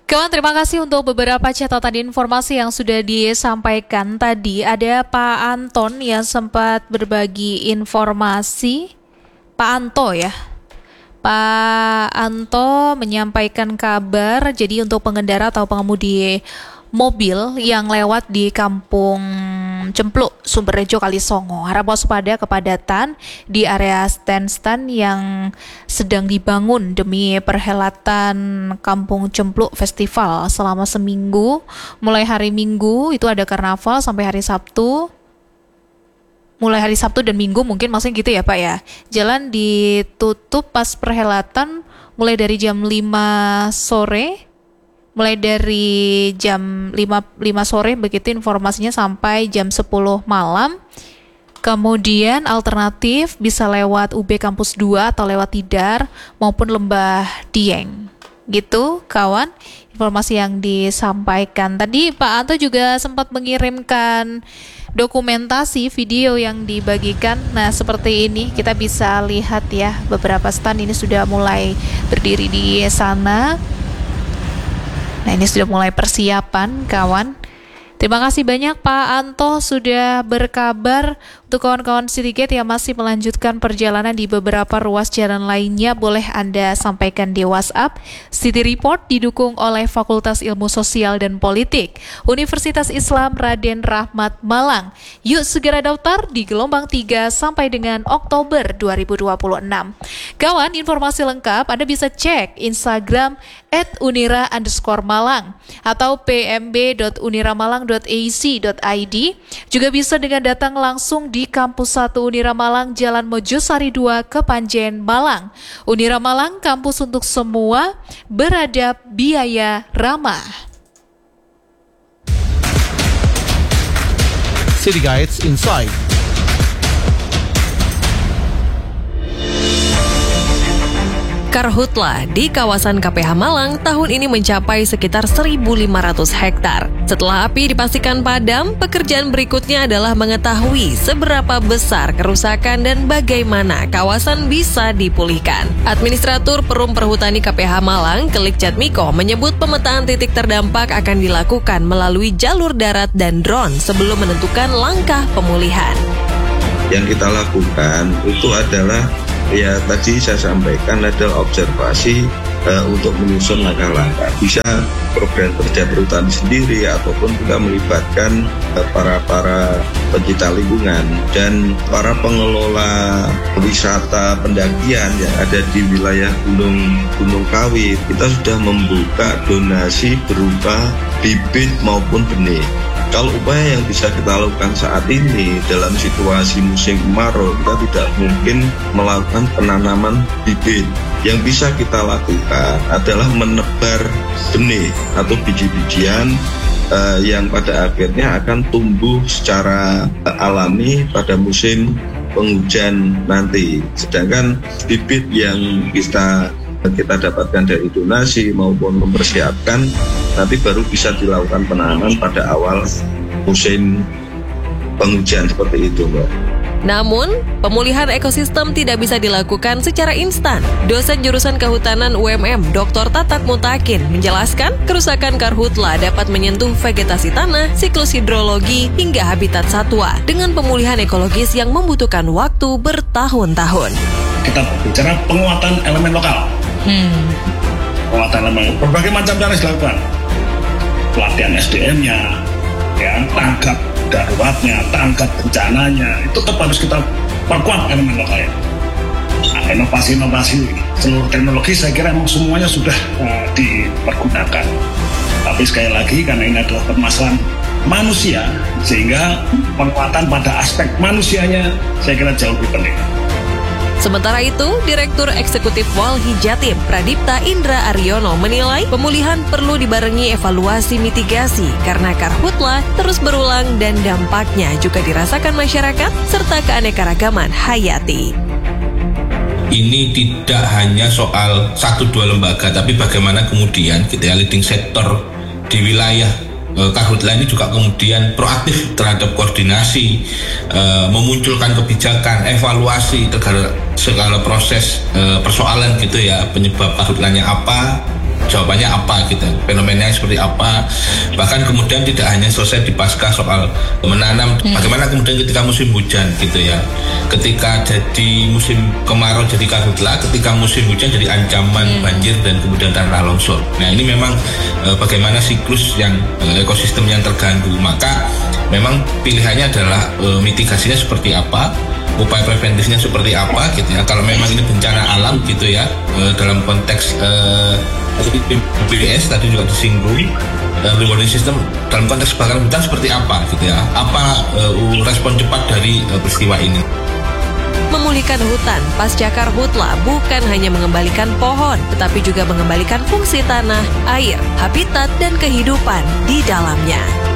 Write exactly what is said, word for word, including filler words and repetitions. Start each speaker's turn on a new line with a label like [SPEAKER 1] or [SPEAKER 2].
[SPEAKER 1] Kawan, terima kasih untuk beberapa catatan informasi yang sudah disampaikan tadi. Ada Pak Anton yang sempat berbagi informasi. Pak Anto ya. Pak Anto menyampaikan kabar, jadi untuk pengendara atau pengemudi mobil yang lewat di Kampung Cempluk, Sumberrejo, Kalisongo, harap waspada kepadatan di area stand-stand yang sedang dibangun demi perhelatan Kampung Cempluk Festival selama seminggu. Mulai hari Minggu itu ada karnaval sampai hari Sabtu. Mulai hari Sabtu dan Minggu mungkin maksudnya gitu ya Pak ya. Jalan ditutup pas perhelatan mulai dari jam lima sore. Mulai dari jam lima, lima sore begitu informasinya sampai jam sepuluh malam. Kemudian alternatif bisa lewat U B Kampus dua atau lewat Tidar maupun Lembah Dieng. Gitu kawan, informasi yang disampaikan. Tadi Pak Anto juga sempat mengirimkan dokumentasi video yang dibagikan. Nah seperti ini kita bisa lihat ya, beberapa stand ini sudah mulai berdiri di sana. Nah ini sudah mulai persiapan kawan. Terima kasih banyak Pak Anto sudah berkabar. Untuk kawan-kawan Citygate yang masih melanjutkan perjalanan di beberapa ruas jalan lainnya, boleh Anda sampaikan di WhatsApp. City Report didukung oleh Fakultas Ilmu Sosial dan Politik Universitas Islam Raden Rahmat Malang. Yuk segera daftar di gelombang tiga sampai dengan Oktober dua ribu dua puluh enam. Kawan, informasi lengkap Anda bisa cek Instagram at unira underscore malang atau p m b dot uniramalang dot a c dot i d. Juga bisa dengan datang langsung di Kampus satu Unira Malang, Jalan Mojosari dua, Kepanjen, Malang. Unira Malang, kampus untuk semua, beradab, biaya ramah.
[SPEAKER 2] City Guides Insight.
[SPEAKER 3] Karhutla di kawasan K P H Malang tahun ini mencapai sekitar seribu lima ratus hektar. Setelah api dipastikan padam, pekerjaan berikutnya adalah mengetahui seberapa besar kerusakan dan bagaimana kawasan bisa dipulihkan. Administratur Perum Perhutani K P H Malang, Kelik Jatmiko, menyebut pemetaan titik terdampak akan dilakukan melalui jalur darat dan drone sebelum menentukan langkah pemulihan.
[SPEAKER 4] Yang kita lakukan itu adalah, ya tadi saya sampaikan, adalah observasi uh, untuk menyusun langkah-langkah. Bisa program kerja perhutani sendiri ataupun juga melibatkan uh, para para pencinta lingkungan dan para pengelola wisata pendakian yang ada di wilayah Gunung Gunung Kawi. Kita sudah membuka donasi berupa bibit maupun benih. Kalau upaya yang bisa kita lakukan saat ini dalam situasi musim kemarau, kita tidak mungkin melakukan penanaman bibit. Yang bisa kita lakukan adalah menebar benih atau biji-bijian uh, yang pada akhirnya akan tumbuh secara uh, alami pada musim penghujan nanti. Sedangkan bibit yang kita kita dapatkan dari donasi maupun mempersiapkan nanti baru bisa dilakukan penanaman pada awal musim penghujan seperti itu, Mbak.
[SPEAKER 3] Namun, pemulihan ekosistem tidak bisa dilakukan secara instan. Dosen jurusan Kehutanan U M M, Doktor Tatat Mutakin, menjelaskan kerusakan karhutla dapat menyentuh vegetasi tanah, siklus hidrologi, hingga habitat satwa dengan pemulihan ekologis yang membutuhkan waktu bertahun-tahun.
[SPEAKER 5] Kita bicara penguatan elemen lokal. Hmm. Penguatan elemen, berbagai macam cara dilakukan. Pelatihan S D M-nya, ya, tanggap daruratnya, tanggap bencananya, itu tetap harus kita perkuat elemen lokalnya. Nah, inovasi-inovasi, seluruh teknologi saya kira memang semuanya sudah uh, dipergunakan. Tapi sekali lagi, karena ini adalah permasalahan manusia, sehingga penguatan pada aspek manusianya saya kira jauh lebih penting.
[SPEAKER 3] Sementara itu, Direktur Eksekutif Walhi Jatim, Pradipta Indra Aryono, menilai pemulihan perlu dibarengi evaluasi mitigasi karena karhutla terus berulang dan dampaknya juga dirasakan masyarakat serta keanekaragaman hayati.
[SPEAKER 6] Ini tidak hanya soal satu dua lembaga, tapi bagaimana kemudian kita ya, leading sektor di wilayah Karhutla ini juga kemudian proaktif terhadap koordinasi, e, memunculkan kebijakan, evaluasi terhadap segala proses e, persoalan gitu ya, penyebab karhutlanya apa, jawabannya apa gitu, fenomenanya seperti apa. Bahkan kemudian tidak hanya selesai di pasca soal menanam, hmm. bagaimana kemudian ketika musim hujan gitu ya, ketika jadi musim kemarau jadi karhutla, ketika musim hujan jadi ancaman hmm. banjir dan kemudian tanah longsor. Nah ini memang e, bagaimana siklus yang e, ekosistem yang terganggu, maka memang pilihannya adalah e, mitigasinya seperti apa, upaya preventifnya seperti apa gitu ya. Kalau memang ini bencana alam gitu ya, e, dalam konteks e, B B S tadi juga disinggung, early warning system dalam konteks kebakaran hutan seperti apa gitu ya, apa e, respon cepat dari e, peristiwa ini.
[SPEAKER 3] Memulihkan hutan pasca karhutla bukan hanya mengembalikan pohon, tetapi juga mengembalikan fungsi tanah, air, habitat, dan kehidupan di dalamnya.